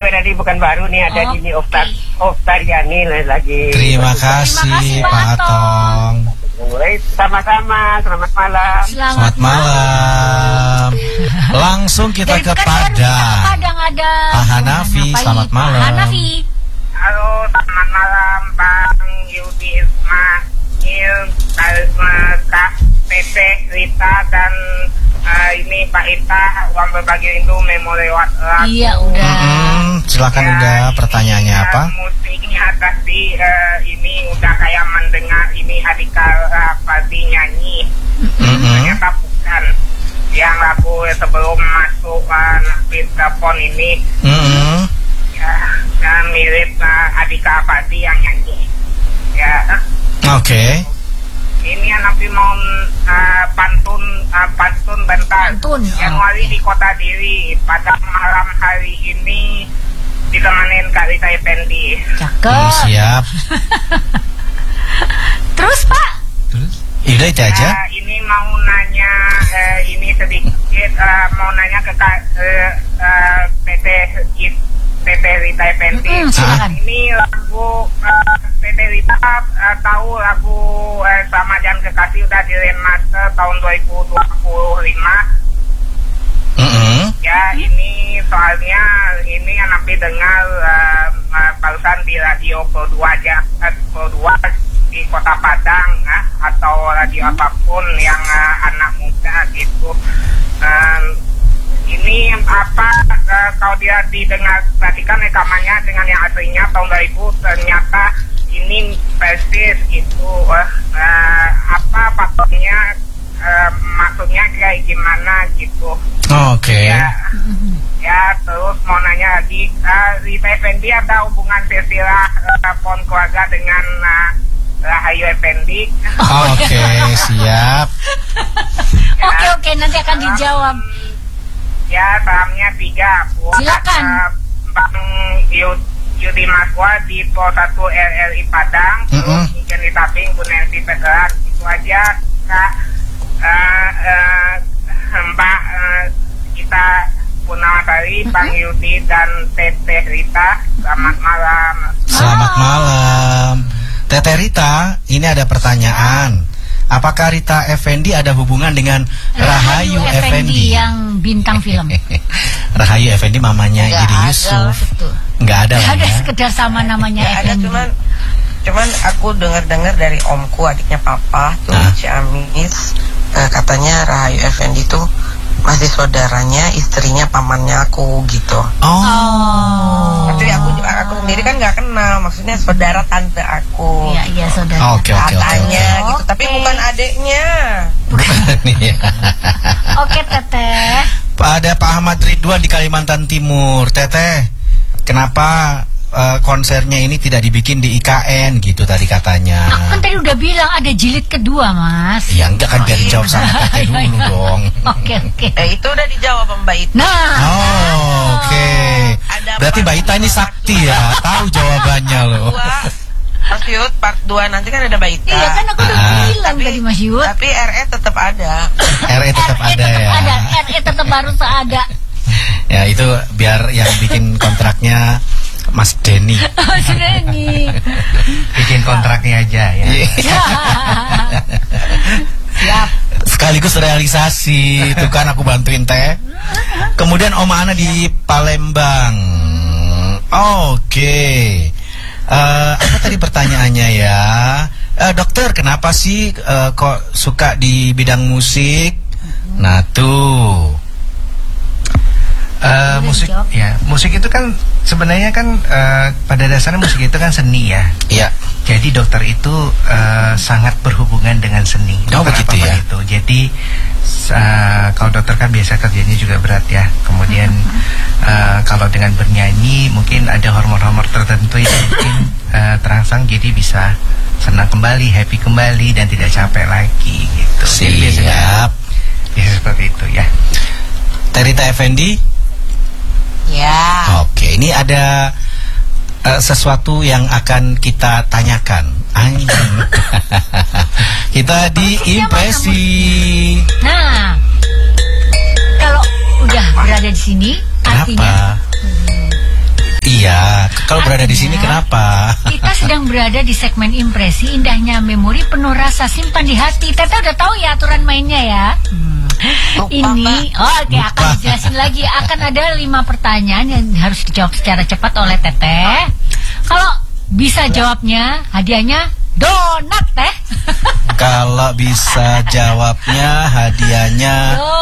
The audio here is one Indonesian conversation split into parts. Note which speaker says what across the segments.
Speaker 1: dari Pekanbaru nih, ada di Oftariani lagi.
Speaker 2: Terima kasih Pak Atong.
Speaker 1: Sama-sama, selamat malam.
Speaker 2: Selamat malam. Langsung kita ke Padang.
Speaker 3: Ada
Speaker 2: Pak Hanafi, selamat malam.
Speaker 3: Hanafi.
Speaker 1: Halo, selamat malam Bang Yudi Ismail, Kak Teteh, Rita, dan ini Pak Ita. Uang berbagi rindu memo lewat lagu.
Speaker 3: Iya, udah.
Speaker 2: Silakan udah, pertanyaannya apa?
Speaker 1: Musiknya tadi ini udah kayak mendengar ini Hadika Fadli nyanyi. Ternyata bukan. Yang lagu sebelum masuk telepon ini. Ya, dan mirip Hadika Fadli yang nyanyi. Ya.
Speaker 2: Oke.
Speaker 1: Ini Nabi mau pantun bentar. Januari di Kota Diri. Pada malam hari ini ditemanin Kak Rita Effendi.
Speaker 3: Cakep.
Speaker 2: Siap.
Speaker 3: Terus Pak?
Speaker 2: Terus? Udah itu aja.
Speaker 1: Ini mau nanya ini sedikit mau nanya ke Kak Teteh Rita Effendi. Ini lagu Teteh Rita tahu lagu Sama Jangan Kekasih udah diremaster tahun 2025. Ya, ini soalnya ini yang nanti dengar barusan di radio Pro 2 aja, Pro 2 di Kota Padang atau radio apapun yang anak muda gitu. Ini apa kalau dia didengar perhatikan rekamannya dengan yang aslinya tahun 2000 ternyata ini persis gitu. Apa faktornya, maksudnya kayak gimana gitu.
Speaker 2: Oke.
Speaker 1: Ya, terus mau nanya lagi, Rita Effendi ada hubungan silsilah pohon keluarga dengan Rahayu Effendi?
Speaker 2: Oke, siap.
Speaker 3: Oke, nanti akan dijawab.
Speaker 1: Ya, salamnya 3.
Speaker 3: Silakan.
Speaker 1: Bang Yudi Maswa di Pos 1 RRI Padang, terus mungkin di Taping, Bu Nancy Pegeran. Itu aja, Kak. Mbak kita Punawasari, Bang Yudi, dan Teteh Rita. Selamat malam.
Speaker 2: Selamat malam. Teteh Rita, ini ada pertanyaan. Apakah Rita Effendi ada hubungan dengan Rahayu Effendi
Speaker 3: yang bintang film?
Speaker 2: Rahayu Effendi mamanya Iri Yusuf. Enggak ada lah ya.
Speaker 3: Sekedar sama namanya Effendi.
Speaker 4: Ada, cuman aku dengar dari omku, adiknya papa tuh Ciamis, katanya Rahayu Effendi tuh masih saudaranya istrinya pamannya aku gitu. Tapi aku sendiri kan nggak kenal, maksudnya saudara tante aku.
Speaker 3: Iya saudara.
Speaker 2: Oke.
Speaker 4: Gitu, tapi bukan adeknya.
Speaker 3: Oke Teteh.
Speaker 2: Ada Pak Ahmad Ridwan di Kalimantan Timur. Teteh, kenapa konsernya ini tidak dibikin di IKN gitu tadi katanya?
Speaker 3: Aku kan tadi udah bilang ada jilid kedua, Mas.
Speaker 2: Ya enggak kan, biar dijawab sama Teteh dulu dong.
Speaker 3: Oke.
Speaker 4: Itu udah dijawab Mbak Ita.
Speaker 2: Oke. Berarti Mbak Ita ini sakti ya, tahu jawabannya loh.
Speaker 4: Mas Yud, part 2 nanti kan ada Mbak Ita.
Speaker 3: Iya kan aku udah bilang tadi Mas Yud.
Speaker 4: Tapi RE tetap ada.
Speaker 2: RE tetap ada ya.
Speaker 3: RE tetap harus ada.
Speaker 2: Ya itu biar yang bikin kontraknya Mas Denny.
Speaker 3: Mas Denny.
Speaker 5: Bikin kontraknya aja ya.
Speaker 3: Siap.
Speaker 2: Sekaligus realisasi. Itu kan aku bantuin Teh. Kemudian Oma Ana di Palembang. Oke. Apa tadi pertanyaannya ya? Dokter, kenapa sih kok suka di bidang musik? Nah tuh.
Speaker 5: Musik itu kan sebenarnya kan pada dasarnya musik itu kan seni ya.
Speaker 2: Iya.
Speaker 5: Jadi dokter itu sangat berhubungan dengan seni.
Speaker 2: Begitu ya.
Speaker 5: Itu. Jadi kalau dokter kan biasa kerjanya juga berat ya. Kemudian kalau dengan bernyanyi mungkin ada hormon-hormon tertentu yang mungkin terangsang, jadi bisa senang kembali, happy kembali, dan tidak capek lagi gitu.
Speaker 2: Siap.
Speaker 5: Biasa seperti itu ya.
Speaker 2: Rita Effendi.
Speaker 3: Ya.
Speaker 2: Oke, ini ada sesuatu yang akan kita tanyakan. Kita diimpresi.
Speaker 3: Nah, kalau udah berada di sini,
Speaker 2: kenapa?
Speaker 3: artinya
Speaker 2: Kalau berada di sini kenapa?
Speaker 3: Kita sedang berada di segmen impresi indahnya memori penuh rasa simpan di hati. Teteh udah tahu ya aturan mainnya ya. Ini, oke, akan dijelasin lagi. Akan ada 5 pertanyaan yang harus dijawab secara cepat oleh Teteh. Kalau bisa jawabnya, hadiahnya donat, Teh.
Speaker 2: Kalau bisa jawabnya hadiahnya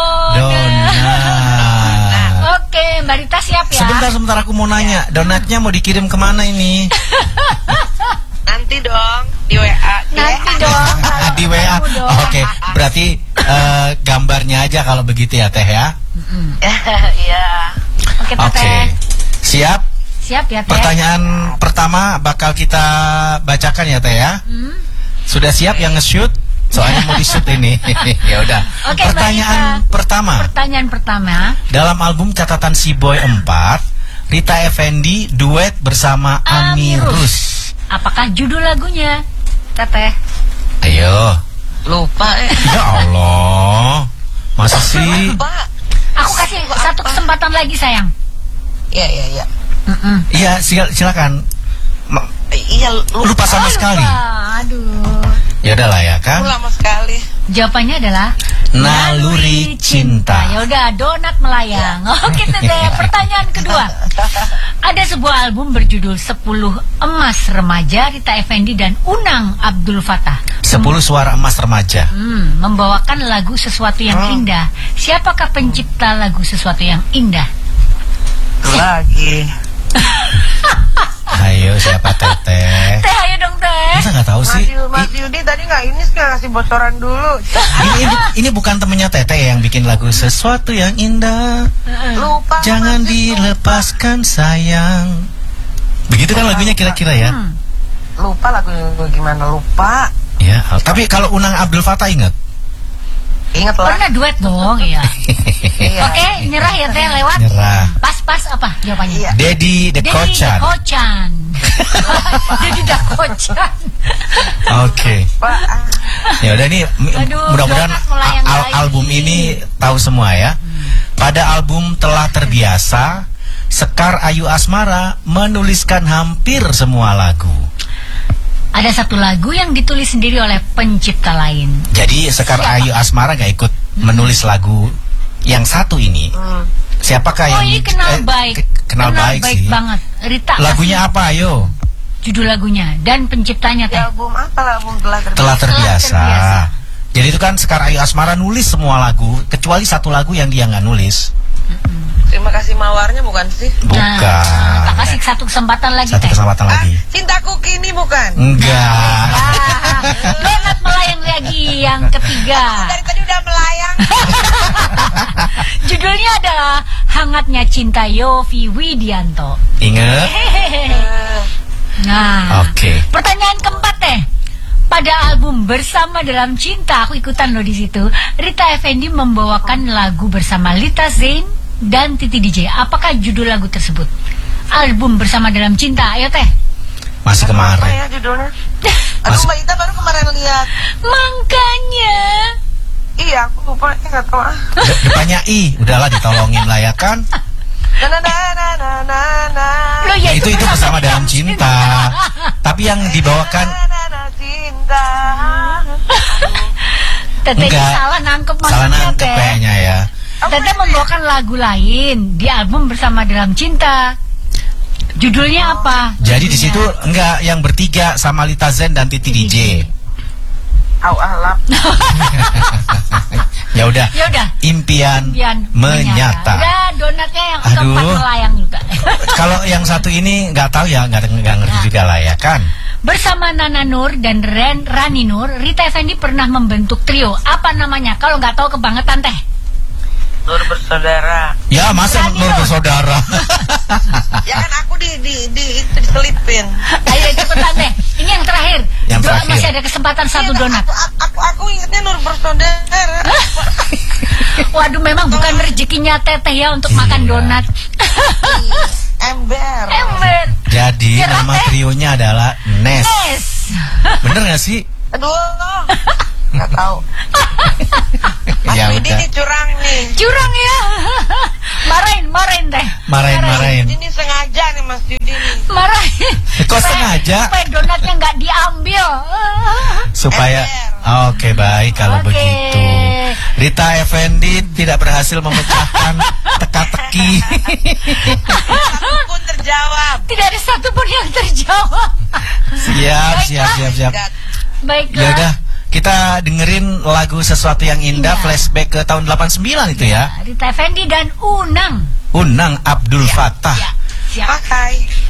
Speaker 2: donat.
Speaker 3: Oke, Mbak Rita siap ya?
Speaker 2: Sebentar aku mau nanya, donatnya mau dikirim kemana ini?
Speaker 4: Nanti dong di WA.
Speaker 3: Nanti dong.
Speaker 2: Di WA. Oke, berarti gambarnya aja kalau begitu ya Teh ya.
Speaker 4: Iya.
Speaker 3: Oke, Teteh.
Speaker 2: Oke. Siap?
Speaker 3: Siap ya, Teh.
Speaker 2: Pertanyaan pertama bakal kita bacakan ya Teh ya. Sudah siap yang nge-shoot? Soalnya mau di-shoot ini. Ya udah.
Speaker 3: Oke,
Speaker 2: Pertanyaan
Speaker 3: Mbak Rita.
Speaker 2: pertama.
Speaker 3: Pertanyaan pertama.
Speaker 2: Dalam album catatan Si Boy 4, Rita Effendy duet bersama Amirus.
Speaker 3: Apakah judul lagunya, Teteh?
Speaker 2: Ayo.
Speaker 4: Lupa
Speaker 2: Ya Allah. Masa sih?
Speaker 4: Lupa.
Speaker 3: Aku kasih satu kesempatan lagi, sayang.
Speaker 4: Iya.
Speaker 2: Iya, silakan.
Speaker 4: Iya,
Speaker 2: Lupa sama sekali.
Speaker 3: Aduh.
Speaker 2: Ya udahlah ya kan.
Speaker 4: Lama sekali.
Speaker 3: Jawabannya adalah
Speaker 2: Naluri Cinta.
Speaker 3: Ya udah, donat melayang. Oke, Teteh. Pertanyaan kedua. Ada sebuah album berjudul 10 Emas Remaja Rita Effendy dan Unang Abdul Fattah.
Speaker 2: 10 suara emas remaja.
Speaker 3: Membawakan lagu Sesuatu yang Indah. Siapakah pencipta lagu Sesuatu yang Indah?
Speaker 4: Lagi.
Speaker 2: Ayo siapa Teteh?
Speaker 3: Teh, ayo dong, Teh.
Speaker 2: Masa nggak tahu sih?
Speaker 4: Mas Yudi tadi nggak ngasih bocoran dulu.
Speaker 2: Ini bukan temennya Teteh yang bikin lagu Sesuatu yang Indah.
Speaker 4: Lupa.
Speaker 2: Jangan dilepaskan sayang. Begitu kan lagunya kira-kira ya?
Speaker 4: Lupa lagu gimana, lupa.
Speaker 2: Ya, tapi kalau Unang Abdul Fattah ingat?
Speaker 4: Ingat lah.
Speaker 3: Pernah duet dong, iya.
Speaker 4: Iya.
Speaker 3: Oke, nyerah ya, Teh, lewat.
Speaker 2: Nyerah.
Speaker 3: Pas apa jawabannya?
Speaker 4: Iya.
Speaker 2: Dedi The Kocan.
Speaker 3: Dedi The Kocan.
Speaker 2: Oke.
Speaker 4: Pak.
Speaker 2: Ya udah nih,
Speaker 3: Aduh,
Speaker 2: mudah-mudahan
Speaker 3: donat melayang-layang.
Speaker 2: album ini tahu semua ya. Pada album Telah Terbiasa, Sekar Ayu Asmara menuliskan hampir semua lagu.
Speaker 3: Ada satu lagu yang ditulis sendiri oleh pencipta lain.
Speaker 2: Jadi Sekar Ayu Asmara gak ikut menulis lagu yang satu ini. Siapakah yang
Speaker 3: ini kenal baik.
Speaker 2: Kenal baik sih.
Speaker 3: Banget. Rita.
Speaker 2: Lagunya apa, ayo?
Speaker 3: Judul lagunya dan penciptanya, Teh.
Speaker 4: Album apa lah? Album
Speaker 2: Telah Terbiasa. Jadi itu kan Sekar Ayu Asmara nulis semua lagu kecuali satu lagu yang dia nggak nulis.
Speaker 4: Terima kasih mawarnya bukan sih?
Speaker 2: Bukan.
Speaker 3: Nah, tak kasih satu kesempatan lagi,
Speaker 2: Satu
Speaker 3: Teh.
Speaker 2: kesempatan lagi.
Speaker 4: Cintaku Kini bukan?
Speaker 2: Enggak.
Speaker 3: Donat melayang lagi yang ketiga.
Speaker 4: Dari tadi udah melayang.
Speaker 3: Judulnya adalah Hangatnya Cinta Yofi Widianto.
Speaker 2: Ingat?
Speaker 3: Nah,
Speaker 2: Oke.
Speaker 3: pertanyaan keempat, Teh. Pada album Bersama Dalam Cinta, aku ikutan loh di situ. Rita Effendy membawakan lagu bersama Lita Zain dan Titi DJ. Apakah judul lagu tersebut? Album Bersama Dalam Cinta, ayo Teh.
Speaker 2: Masih
Speaker 4: Apa
Speaker 2: kemarin.
Speaker 4: ya judulnya? Aduh, Mbak Ita baru kemarin lihat.
Speaker 3: Makanya.
Speaker 4: Iya, aku lupa, nggak tahu ah.
Speaker 2: Depannya I, udahlah ditolongin lah ya kan.
Speaker 3: Loh, ya
Speaker 2: Itu Bersama Dalam Cinta. Tapi yang dibawakan
Speaker 4: cinta.
Speaker 3: Teteh
Speaker 2: enggak.
Speaker 3: salah nangkep
Speaker 2: Salah
Speaker 3: maksudnya,
Speaker 2: nangkep
Speaker 3: Teh.
Speaker 2: kayaknya ya.
Speaker 3: Teteh membawakan lagu lain di album Bersama Dalam Cinta. Judulnya apa?
Speaker 2: Jadi di situ enggak yang bertiga sama Lita Zen dan Titi DJ.
Speaker 4: Au alap.
Speaker 2: Ya udah.
Speaker 3: Ya udah.
Speaker 2: Impian menyata.
Speaker 3: Udah, donatnya yang keempat
Speaker 2: Aduh.
Speaker 3: melayang juga.
Speaker 2: Kalau yang satu ini nggak tahu ya, nggak ngerti juga lah ya kan.
Speaker 3: Bersama Nana Nur dan Rani Nur, Rita Effendy pernah membentuk trio. Apa namanya? Kalau nggak tahu kebangetan, Teh.
Speaker 4: Nur Bersaudara.
Speaker 2: Ya masa
Speaker 3: Rani
Speaker 2: Nur
Speaker 3: Nur.
Speaker 2: Bersaudara.
Speaker 4: Ya kan aku diselipin.
Speaker 3: Ayo cepetan, Teh. Ini yang terakhir.
Speaker 2: Yang terakhir.
Speaker 3: Masih ada kesempatan satu
Speaker 4: Iya,
Speaker 3: donat.
Speaker 4: Aku ingatnya Nur Bersaudara.
Speaker 3: Waduh, memang bukan rezekinya Teteh ya untuk makan donat.
Speaker 4: Ember.
Speaker 3: Ember.
Speaker 2: Jadi
Speaker 3: Nyerah,
Speaker 2: nama
Speaker 3: Teh.
Speaker 2: trionya adalah Nes.
Speaker 3: Yes.
Speaker 2: Bener nggak sih?
Speaker 4: Aduh. Nggak tahu. Mas
Speaker 2: Ya
Speaker 4: Widi
Speaker 2: udah.
Speaker 4: nih curang nih.
Speaker 3: Curang ya. Marahin Teh.
Speaker 2: Marahin.
Speaker 4: Ini sengaja nih Mas Yudi nih.
Speaker 3: Marahin.
Speaker 2: Ja.
Speaker 3: Supaya donatnya nggak diambil.
Speaker 2: Supaya oke, baik kalau
Speaker 3: Oke.
Speaker 2: begitu. Rita Effendi tidak berhasil memecahkan teka-teki.
Speaker 4: Satu pun terjawab.
Speaker 3: Tidak ada satupun yang terjawab.
Speaker 2: Siap.
Speaker 3: Baiklah.
Speaker 2: Ya udah, kita dengerin lagu Sesuatu yang Indah,
Speaker 3: Iya.
Speaker 2: flashback ke tahun 89 itu ya.
Speaker 3: Rita Effendi dan Unang.
Speaker 2: Unang Abdul Fattah.
Speaker 3: Ya, siap.
Speaker 4: Pakai.